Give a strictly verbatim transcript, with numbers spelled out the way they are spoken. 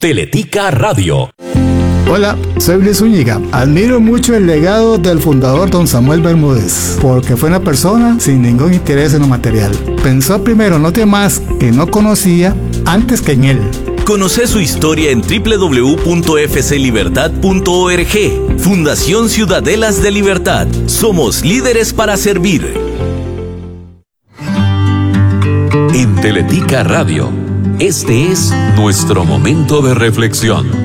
Teletica Radio. Hola, soy Luis Zúñiga. Admiro mucho el legado del fundador don Samuel Bermúdez, porque fue una persona sin ningún interés en lo material. Pensó primero en los demás que no conocía antes que en él. Conoce su historia en doble u doble u doble u punto f c libertad punto org. Fundación Ciudadelas de Libertad. Somos líderes para servir. En Teletica Radio, este es nuestro momento de reflexión.